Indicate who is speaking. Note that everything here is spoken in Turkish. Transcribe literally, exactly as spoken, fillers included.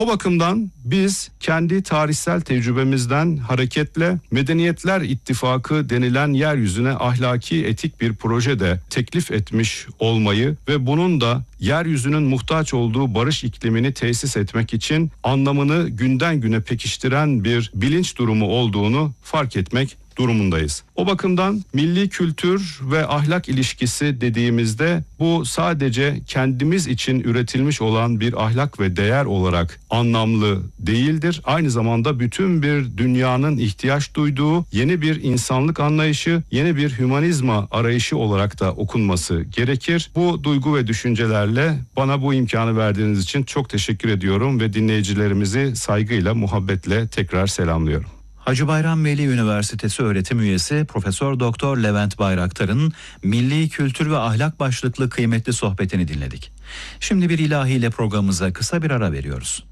Speaker 1: O bakımdan biz kendi tarihsel tecrübemizden hareketle Medeniyetler İttifakı denilen yeryüzüne ahlaki etik bir proje de teklif etmiş olmayı ve bunun da yeryüzünün muhtaç olduğu barış iklimini tesis etmek için anlamını günden güne pekiştiren bir bilinç durumu olduğunu fark etmek durumundayız. O bakımdan milli kültür ve ahlak ilişkisi dediğimizde bu sadece kendimiz için üretilmiş olan bir ahlak ve değer olarak anlamlı değildir. Aynı zamanda bütün bir dünyanın ihtiyaç duyduğu yeni bir insanlık anlayışı, yeni bir hümanizma arayışı olarak da okunması gerekir. Bu duygu ve düşüncelerle bana bu imkanı verdiğiniz için çok teşekkür ediyorum ve dinleyicilerimizi saygıyla, muhabbetle tekrar selamlıyorum.
Speaker 2: Hacı Bayram Veli Üniversitesi öğretim üyesi Profesör Doktor Levent Bayraktar'ın milli kültür ve ahlak başlıklı kıymetli sohbetini dinledik. Şimdi bir ilahiyle programımıza kısa bir ara veriyoruz.